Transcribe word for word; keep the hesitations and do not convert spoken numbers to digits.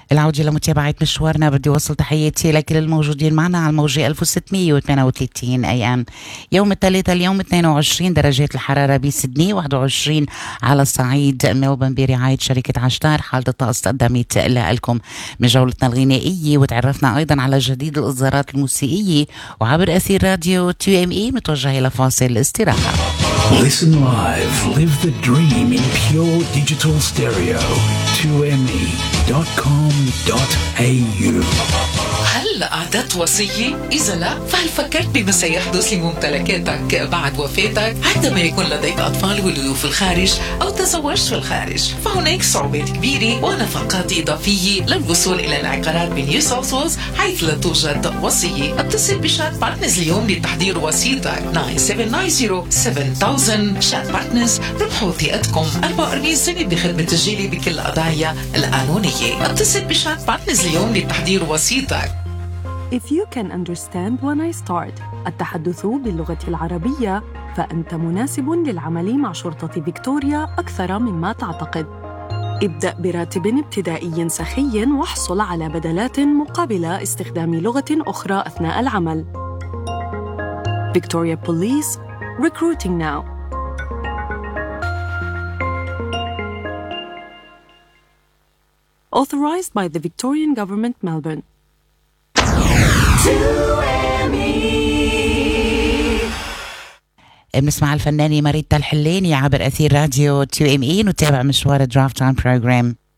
العودة لمتابعة مشوارنا. بدي أوصل تحياتي لكل الموجودين معنا على الموجة ألف وستمية وثمانية وثلاثين أي أم. يوم الثلاثاء اليوم اثنين وعشرين درجات الحرارة بسيدني، واحد وعشرين على صعيد ملبورن برعاية شركة عشتار. حالة الطقس تقدمت لكم من جولتنا الغنائية، وتعرفنا أيضا على جديد الإصدارات الموسيقية وعبر أثير راديو تو إم إي. متوجه إلى فاصل استراحة. Listen live, live the dream in pure digital stereo. تو إم إي دوت كوم دوت إيه يو. هل أعددت وصية؟ إذا لا، فهل فكرت بما سيحدث لممتلكاتك بعد وفاتك عندما يكون لديك أطفال ولدوا في الخارج أو تزوجت في الخارج؟ فهناك صعوبات كبيرة ونفقات إضافية للوصول إلى العقارات بنيو ساوث ويلز حيث لا توجد وصية. اتصل بشات بارتنرز اليوم لتحضير وصيتك تسعة سبعة تسعة صفر سبعة ألف. شات بارتنرز، ربحوا ثقتكم. أربعة وأربعين سنة بخدمة تسجيلي بكل القضايا القانونية. اتصل بشات بارتنرز اليوم لتحضير وصيتك. If you can understand when I start التحدث باللغة العربية، فأنت مناسب للعمل مع شرطة فيكتوريا أكثر مما تعتقد. ابدأ براتب ابتدائي سخي واحصل على بدلات مقابل استخدام لغة أخرى أثناء العمل. Victoria Police, recruiting now. Authorized by the Victorian Government, Melbourne. بنسمع الفنانة ماريتا الحليني عبر أثير راديو تو إم إي. نتابع مشوار درافت تايم بروجرام.